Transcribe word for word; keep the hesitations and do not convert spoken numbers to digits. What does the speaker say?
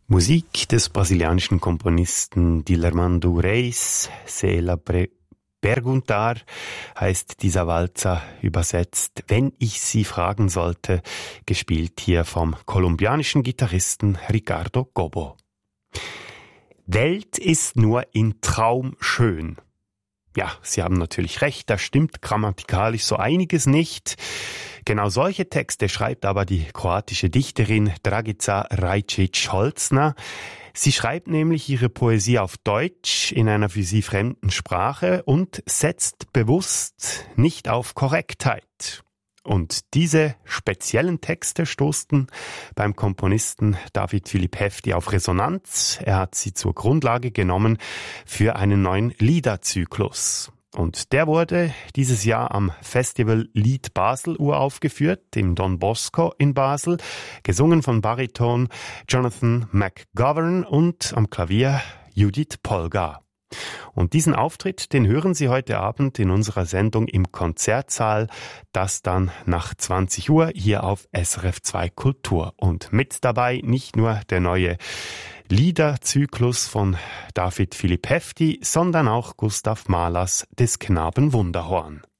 Musik des brasilianischen Komponisten Dilermando Reis, Se la pre- Perguntar heißt dieser Walzer übersetzt, wenn ich Sie fragen sollte, gespielt hier vom kolumbianischen Gitarristen Ricardo Cobo. Welt ist nur in Traum schön. Ja, Sie haben natürlich recht, da stimmt grammatikalisch so einiges nicht. Genau solche Texte schreibt aber die kroatische Dichterin Dragica Rajčić-Holzner. Sie schreibt nämlich ihre Poesie auf Deutsch in einer für sie fremden Sprache und setzt bewusst nicht auf Korrektheit. Und diese speziellen Texte stoßen beim Komponisten David Philipp Hefti auf Resonanz. Er hat sie zur Grundlage genommen für einen neuen Liederzyklus. Und der wurde dieses Jahr am Festival Lied Basel uraufgeführt, im Don Bosco in Basel, gesungen von Bariton Jonathan McGovern und am Klavier Judith Polgar. Und diesen Auftritt, den hören Sie heute Abend in unserer Sendung im Konzertsaal, das dann nach zwanzig Uhr hier auf S R F zwei Kultur. Und mit dabei nicht nur der neue Liederzyklus von David Philipp Hefti, sondern auch Gustav Mahlers Des Knaben Wunderhorn.